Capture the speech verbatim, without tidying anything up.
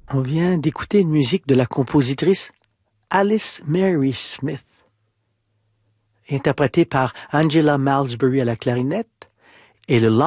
On vient d'écouter une musique de la compositrice Alice Mary Smith, interprétée par Angela Malsbury à la clarinette et le